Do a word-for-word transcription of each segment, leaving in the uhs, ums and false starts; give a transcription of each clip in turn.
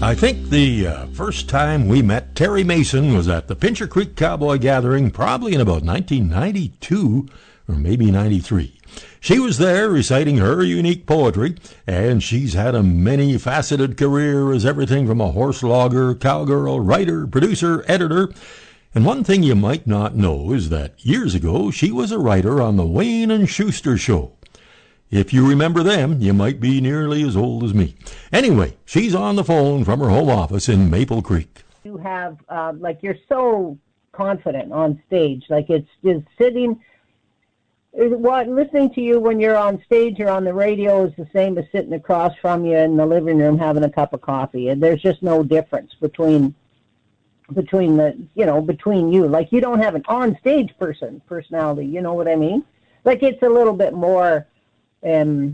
I think the uh, first time we met Terry Mason was at the Pincher Creek Cowboy Gathering, probably in about nineteen ninety-two or maybe ninety-three. She was there reciting her unique poetry, and she's had a many-faceted career as everything from a horse logger, cowgirl, writer, producer, editor. And one thing you might not know is that years ago she was a writer on the Wayne and Schuster Show. If you remember them, you might be nearly as old as me. Anyway, she's on the phone from her home office in Maple Creek. You have, uh, like, you're so confident on stage. Like, it's just sitting, what, listening to you when you're on stage or on the radio is the same as sitting across from you in the living room having a cup of coffee. And there's just no difference between, between the, you know, between you. Like, you don't have an on-stage person, personality, you know what I mean? Like, it's a little bit more... Um,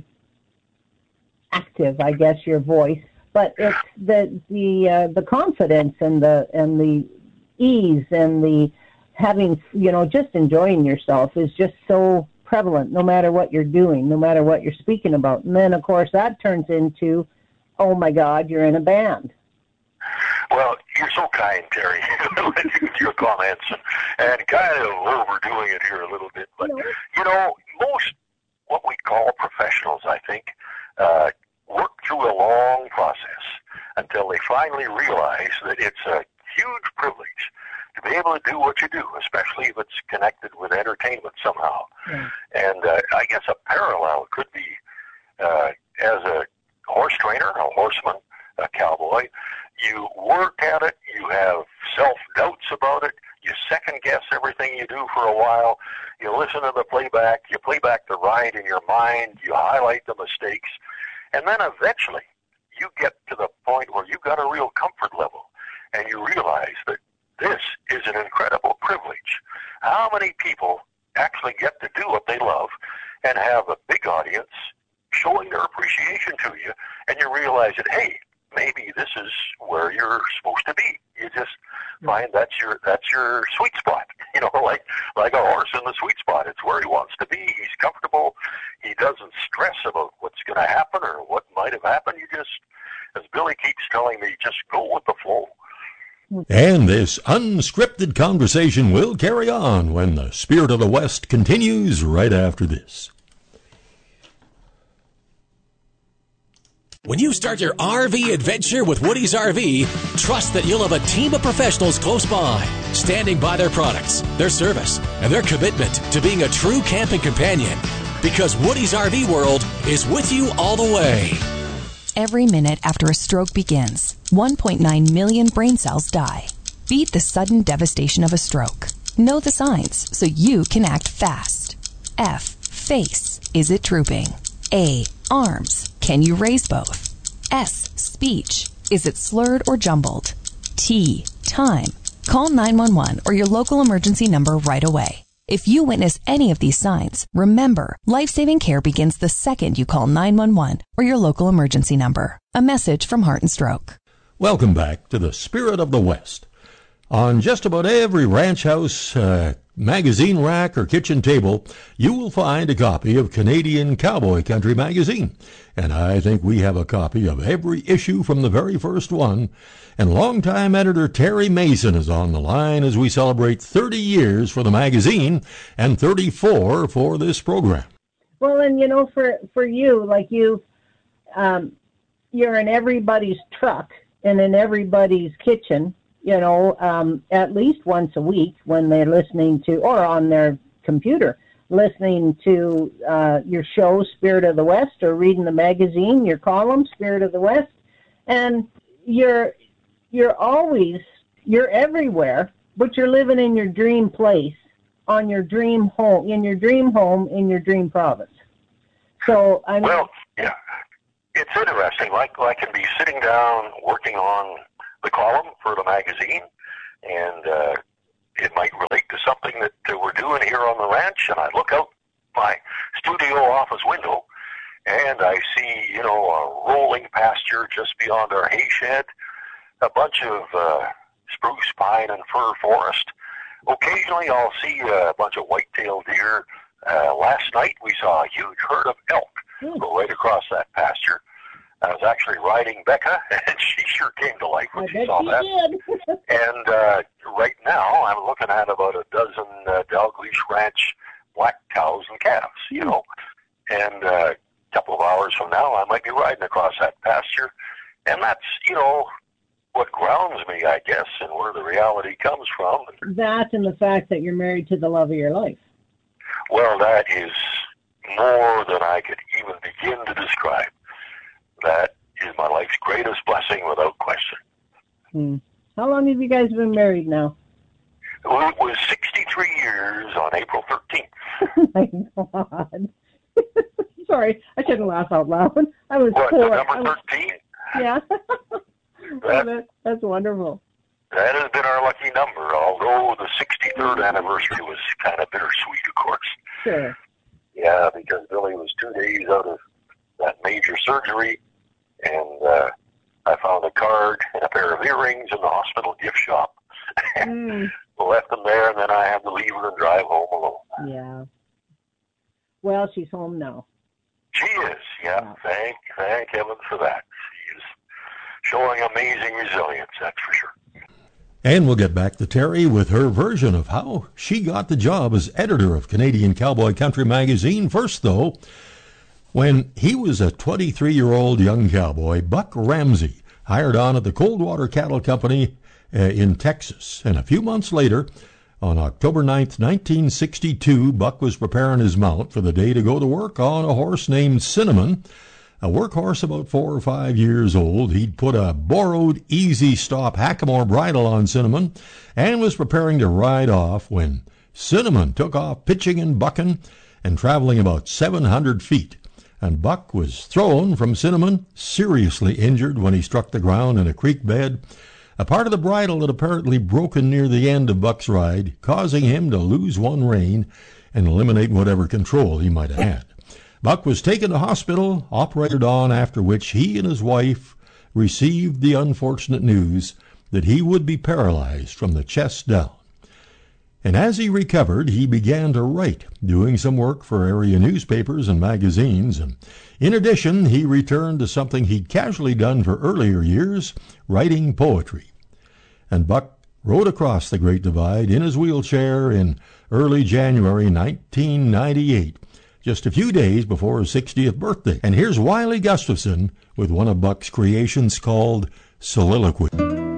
active, I guess, your voice, but it's the the uh, the confidence and the and the ease and the having, you know, just enjoying yourself is just so prevalent. No matter what you're doing, no matter what you're speaking about, and then of course that turns into, oh my God, you're in a band. Well, you're so kind, Terry, with your comments and, and kind of overdoing it here a little bit, but no. You know, most. What we call professionals, I think, uh, work through a long process until they finally realize that it's a huge privilege to be able to do what you do, especially if it's connected with entertainment somehow. Yeah. And uh, I guess a parallel could be uh, as a horse trainer, a horseman, a cowboy, you work at it, you have self-doubts about it, you second-guess everything you do for a while, you listen to the playback, you play back the ride in your mind, you highlight the mistakes, and then eventually you get to the point where you've got a real comfort level, and you realize that this is an incredible privilege. How many people actually get to do what they love and have a big audience showing their appreciation to you, and you realize that, hey, maybe this is where you're supposed to be. You just find that's your that's your sweet spot. You know, like like a horse in the sweet spot. It's where he wants to be. He's comfortable. He doesn't stress about what's going to happen or what might have happened. You just, as Billy keeps telling me, just go with the flow. And this unscripted conversation will carry on when the Spirit of the West continues right after this. When you start your R V adventure with Woody's R V, trust that you'll have a team of professionals close by, standing by their products, their service, and their commitment to being a true camping companion. Because Woody's R V World is with you all the way. Every minute after a stroke begins, one point nine million brain cells die. Beat the sudden devastation of a stroke. Know the signs so you can act fast. F. Face. Is it drooping? A. Arms. Can you raise both? S. Speech. Is it slurred or jumbled? T. Time. Call nine one one or your local emergency number right away. If you witness any of these signs, remember, life-saving care begins the second you call nine one one or your local emergency number. A message from Heart and Stroke. Welcome back to the Spirit of the West. On just about every ranch house, uh, magazine rack, or kitchen table, you will find a copy of Canadian Cowboy Country magazine. And I think we have a copy of every issue from the very first one. And longtime editor Terry Mason is on the line as we celebrate thirty years for the magazine and thirty-four for this program. Well, and you know, for, for you, like you, um, you're in everybody's truck and in everybody's kitchen, you know, um, at least once a week when they're listening to, or on their computer, listening to uh, your show, Spirit of the West, or reading the magazine, your column, Spirit of the West. And you're, you're always, you're everywhere, but you're living in your dream place, on your dream home, in your dream home, in your dream province. So, I mean... Well, yeah, it's interesting. Like, I can be sitting down working on the column for the magazine, and uh, it might relate to something that uh, we're doing here on the ranch, and I look out my studio office window, and I see, you know, a rolling pasture just beyond our hay shed, a bunch of uh, spruce, pine, and fir forest. Occasionally I'll see a bunch of white-tailed deer. Uh, last night we saw a huge herd of elk go right across that pasture. I was actually riding Becca, and she sure came to life when I she bet saw she that. did. And uh, right now, I'm looking at about a dozen uh, Dalgleish Ranch black cows and calves, you know. And uh, a couple of hours from now, I might be riding across that pasture. And that's, you know, what grounds me, I guess, and where the reality comes from. That and the fact that you're married to the love of your life. Well, that is more than I could even begin to describe. That is my life's greatest blessing, without question. Hmm. How long have you guys been married now? Well, it was sixty-three years on April thirteenth. Oh, my God. Sorry, I shouldn't laugh out loud. I was What, poor. November thirteenth? Yeah. That, that, that's wonderful. that has been our lucky number, although the sixty-third anniversary was kind of bittersweet, of course. Sure. Yeah, because Billy was two days out of that major surgery, and uh, I found a card and a pair of earrings in the hospital gift shop. Mm. Left them there, and then I had to leave her and drive home alone. Yeah. Well, she's home now. She is, yeah. Yeah. Thank, thank heaven for that. She is showing amazing resilience, that's for sure. And we'll get back to Terry with her version of how she got the job as editor of Canadian Cowboy Country magazine. First, though, when he was a twenty-three-year-old young cowboy, Buck Ramsey hired on at the Coldwater Cattle Company uh, in Texas. And a few months later, on October ninth, nineteen sixty-two, Buck was preparing his mount for the day to go to work on a horse named Cinnamon, a workhorse about four or five years old. He'd put a borrowed Easy Stop Hackamore bridle on Cinnamon and was preparing to ride off when Cinnamon took off pitching and bucking and traveling about seven hundred feet. And Buck was thrown from Cinnamon, seriously injured when he struck the ground in a creek bed. A part of the bridle had apparently broken near the end of Buck's ride, causing him to lose one rein and eliminate whatever control he might have had. Buck was taken to hospital, operated on, after which he and his wife received the unfortunate news that he would be paralyzed from the chest down. And as he recovered, he began to write, doing some work for area newspapers and magazines. And in addition, he returned to something he'd casually done for earlier years, writing poetry. And Buck rode across the Great Divide in his wheelchair in early January nineteen ninety-eight, just a few days before his sixtieth birthday. And here's Wiley Gustafson with one of Buck's creations called Soliloquy.